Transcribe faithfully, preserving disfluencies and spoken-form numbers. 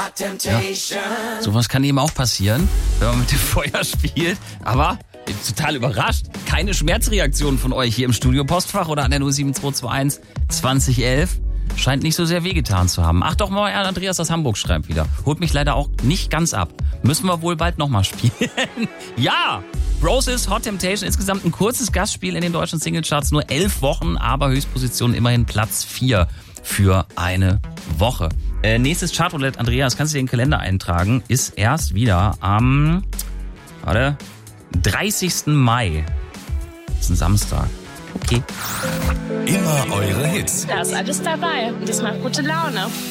Ja. Sowas kann eben auch passieren, wenn man mit dem Feuer spielt. Aber ich bin total überrascht. Keine Schmerzreaktion von euch hier im Studio Postfach oder an der null sieben zwei zwei eins zwanzig elf. Scheint nicht so sehr wehgetan zu haben. Ach doch mal, Andreas aus Hamburg schreibt wieder. Holt mich leider auch nicht ganz ab. Müssen wir wohl bald nochmal spielen. Ja! Broses Hot Temptation, insgesamt ein kurzes Gastspiel in den deutschen Singlecharts. Nur elf Wochen, aber Höchstposition immerhin Platz vier für eine Woche. Äh, nächstes Chartroulette, Andreas, kannst du dir in den Kalender eintragen, ist erst wieder am, warte, dreißigsten Mai. Das ist ein Samstag. Okay. Immer eure Hits. Da ist alles dabei und das macht gute Laune.